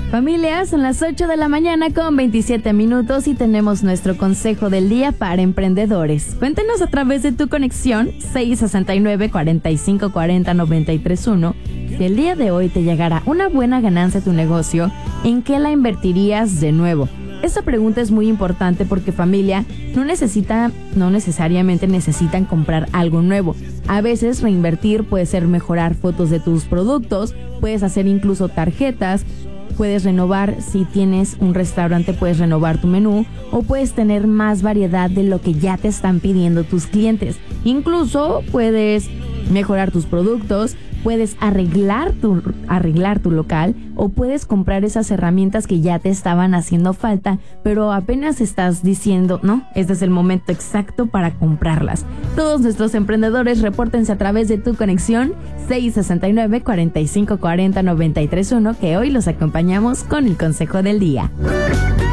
Familia, son las 8 de la mañana con 27 minutos y tenemos nuestro consejo del día para emprendedores. Cuéntenos a través de tu conexión 669-4540-931 si el día de hoy te llegara una buena ganancia a tu negocio, ¿en qué la invertirías de nuevo? Esta pregunta es muy importante porque, familia, no necesariamente necesitan comprar algo nuevo. A veces reinvertir puede ser mejorar fotos de tus productos, puedes hacer incluso tarjetas, puedes renovar, si tienes un restaurante puedes renovar tu menú o puedes tener más variedad de lo que ya te están pidiendo tus clientes. Incluso puedes mejorar tus productos, puedes arreglar tu local o puedes comprar esas herramientas que ya te estaban haciendo falta, pero apenas estás diciendo, no, este es el momento exacto para comprarlas. Todos nuestros emprendedores, repórtense a través de tu conexión 669-4540-931, que hoy los acompañamos con el consejo del día.